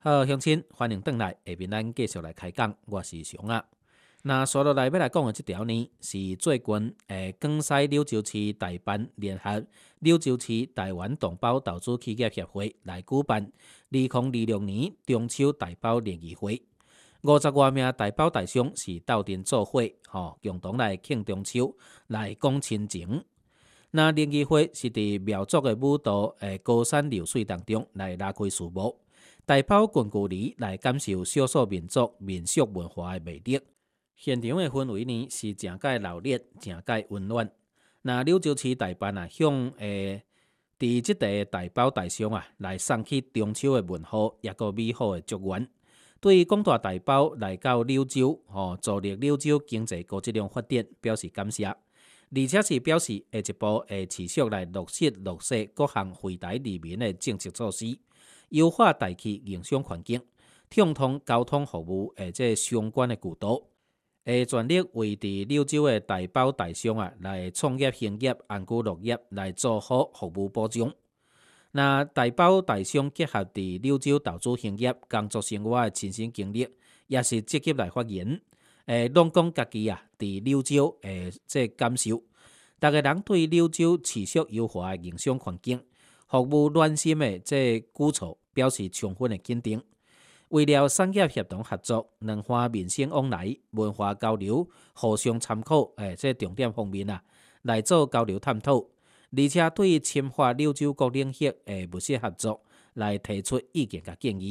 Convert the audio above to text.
好，乡亲，欢迎回来。下面咱继续来开讲，我是熊啊。那接落来要来讲的这条呢，是最近广西柳州市台办联合柳州市台湾同胞投资企业协会来举办2026年中秋台胞联谊会。50多名台胞台商是斗阵做伙，共同来庆中秋，来讲亲情。那联谊会是伫苗族的舞蹈高山流水当中来拉开序幕。台胞近距离来感受少数民族民俗文化的魅力，现场的氛围呢是真介热烈、真介温暖。那柳州市台办向伫即个台胞台商来送去中秋的问候，也个美好的祝愿。对广大台胞来到柳州，助力柳州经济高质量发展表示感谢，而且是表示下一步会持续来落实各项惠台利民的政策措施。优化大气营商环境，畅通交通服务这相关的渠道，全力为伫柳州的台胞台商来创业兴业、安居乐业来做好服务保障。那台胞台商结合伫柳州投资兴业、工作生活的亲身经历，也是积极来发言，拢讲家己伫柳州这感受，大家人对柳州持续优化的营商环境。服务暖心的这举措表示充分的肯定。为了产业协同合作、两方民生往来、文化交流、互相参考，这重点方面来做交流探讨，而且对深化柳州各领域的密切合作来提出意见甲建议。